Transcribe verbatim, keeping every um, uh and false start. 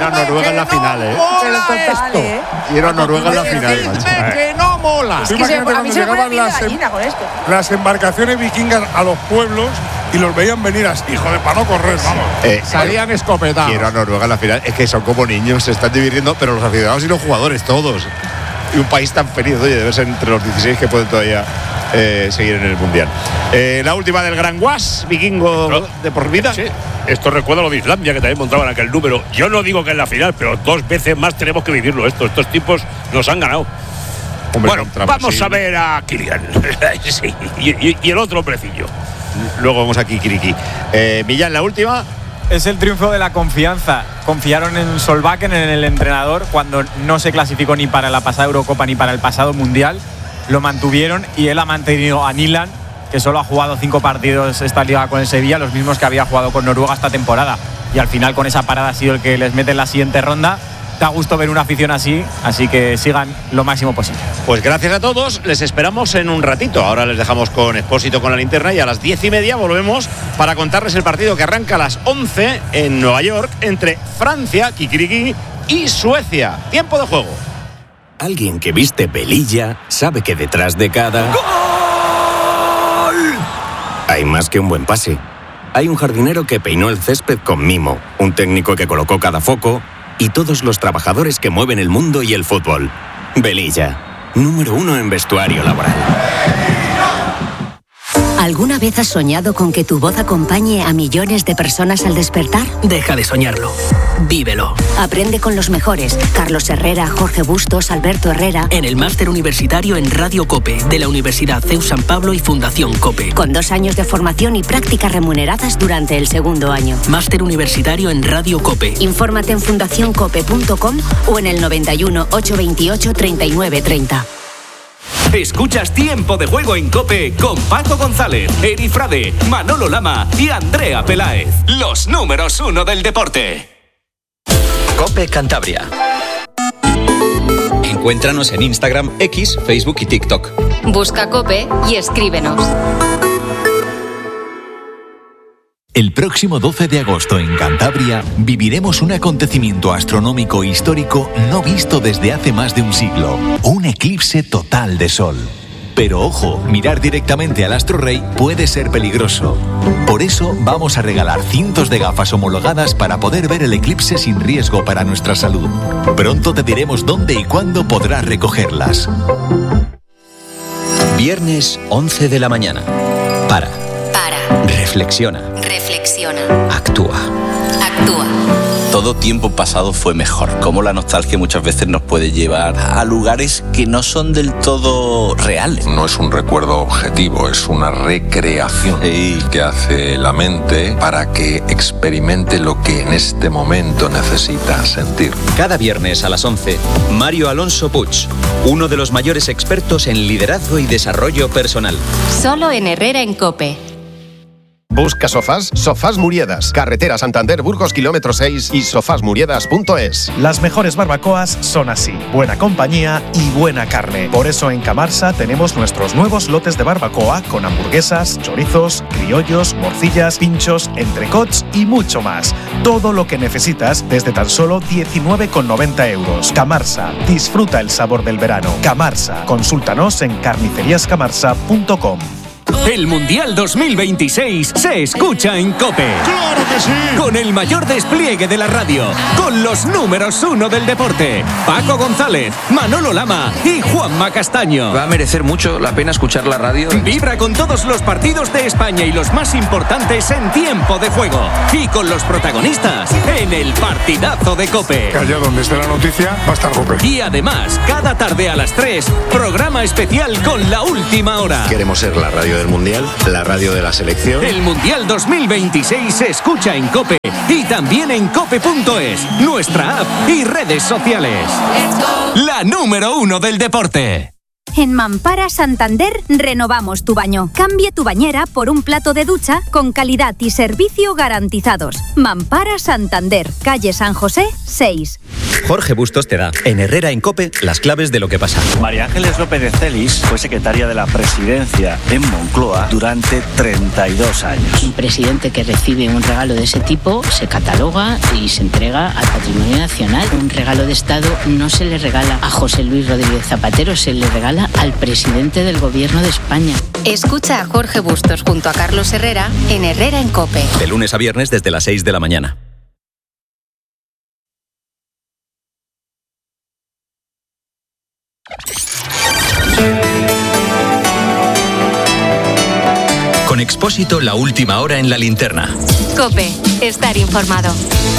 era Noruega en la final, ¿eh? Pero total, ¿eh? Y era Noruega en la final, macho. Que no mola. Es que se, a mí se me pone la gallina con esto. Las embarcaciones vikingas a los pueblos y los veían venir así, hijo de para no correr, vamos. Eh, Salían escopetados. Quiero a Noruega en la final. Es que son como niños, se están divirtiendo, pero los aficionados y los jugadores todos. Y un país tan feliz, oye, debe ser entre los dieciséis que pueden todavía eh, seguir en el Mundial. Eh, la última del Gran Guas, vikingo ¿No? de por vida. Sí. Esto recuerda lo de Islandia, que también montaban aquel número. Yo no digo que en la final, pero dos veces más tenemos que vivirlo esto. Estos tipos nos han ganado. Hombre, bueno, vamos a ver a Kylian. Sí, y, y, y el otro hombrecillo. Luego vamos a Kikiriki. Eh, Millán, la última. Es el triunfo de la confianza. Confiaron en Solbakken, en el entrenador, cuando no se clasificó ni para la pasada Eurocopa ni para el pasado Mundial. Lo mantuvieron y él ha mantenido a Nilan, que solo ha jugado cinco partidos esta liga con el Sevilla, los mismos que había jugado con Noruega esta temporada. Y al final con esa parada ha sido el que les mete en la siguiente ronda. Da gusto ver una afición así, así que sigan lo máximo posible. Pues gracias a todos, les esperamos en un ratito. Ahora les dejamos con Expósito con la linterna y a las diez y media volvemos para contarles el partido que arranca a las once en Nueva York entre Francia, Kikiriki, y Suecia. Tiempo de juego. Alguien que viste pelilla sabe que detrás de cada ¡gol! Hay más que un buen pase. Hay un jardinero que peinó el césped con mimo, un técnico que colocó cada foco y todos los trabajadores que mueven el mundo y el fútbol. Velilla, número uno en vestuario laboral. ¿Alguna vez has soñado con que tu voz acompañe a millones de personas al despertar? Deja de soñarlo. Vívelo. Aprende con los mejores. Carlos Herrera, Jorge Bustos, Alberto Herrera. En el máster universitario en Radio COPE de la Universidad C E U San Pablo y Fundación COPE. Con dos años de formación y prácticas remuneradas durante el segundo año. Máster universitario en Radio COPE. Infórmate en fundación cope punto com o en el noventa y uno, ochocientos veintiocho, treinta y nueve treinta. Escuchas Tiempo de Juego en COPE con Paco González, Eri Frade, Manolo Lama y Andrea Peláez. Los números uno del deporte. COPE Cantabria. Encuéntranos en Instagram, X, Facebook y TikTok. Busca COPE y escríbenos. El próximo doce de agosto en Cantabria viviremos un acontecimiento astronómico histórico no visto desde hace más de un siglo. Un eclipse total de sol. Pero ojo, mirar directamente al astro rey puede ser peligroso. Por eso vamos a regalar cientos de gafas homologadas para poder ver el eclipse sin riesgo para nuestra salud. Pronto te diremos dónde y cuándo podrás recogerlas. Viernes once de la mañana. Para. Para. Reflexiona. Reflexiona. Actúa. Actúa. Todo tiempo pasado fue mejor. Como la nostalgia muchas veces nos puede llevar a lugares que no son del todo reales. No es un recuerdo objetivo, es una recreación sí. que hace la mente para que experimente lo que en este momento necesita sentir. Cada viernes a las once, Mario Alonso Puig, uno de los mayores expertos en liderazgo y desarrollo personal. Solo en Herrera en COPE. Busca sofás, Sofás Muriedas, carretera Santander Burgos kilómetro seis y sofás muriedas punto es. Las mejores barbacoas son así, buena compañía y buena carne. Por eso en Camarsa tenemos nuestros nuevos lotes de barbacoa con hamburguesas, chorizos, criollos, morcillas, pinchos, entrecots y mucho más. Todo lo que necesitas desde tan solo diecinueve con noventa euros. Camarsa, disfruta el sabor del verano. Camarsa, consúltanos en carnicerías camarsa punto com. El Mundial dos mil veintiséis se escucha en COPE. ¡Claro que sí! Con el mayor despliegue de la radio, con los números uno del deporte, Paco González, Manolo Lama y Juanma Castaño. Va a merecer mucho la pena escuchar la radio. Vibra con todos los partidos de España y los más importantes en tiempo de juego. Y con los protagonistas en el partidazo de COPE. Que allá donde esté la noticia va a estar COPE. Y además, cada tarde a las tres, programa especial con la última hora. Queremos ser la radio del Mundial, la radio de la selección. El Mundial dos mil veintiséis se escucha en COPE y también en cope punto es, nuestra app y redes sociales. La número uno del deporte. En Mampara Santander renovamos tu baño. Cambie tu bañera por un plato de ducha con calidad y servicio garantizados. Mampara Santander, calle San José, seis. Jorge Bustos te da, en Herrera en COPE, las claves de lo que pasa. María Ángeles López de Celis fue secretaria de la Presidencia en Moncloa durante treinta y dos años. Un presidente que recibe un regalo de ese tipo se cataloga y se entrega al patrimonio nacional. Un regalo de Estado no se le regala a José Luis Rodríguez Zapatero, se le regala al presidente del Gobierno de España. Escucha a Jorge Bustos junto a Carlos Herrera en Herrera en COPE. De lunes a viernes desde las seis de la mañana. Con Expósito, la última hora en la linterna. COPE, estar informado.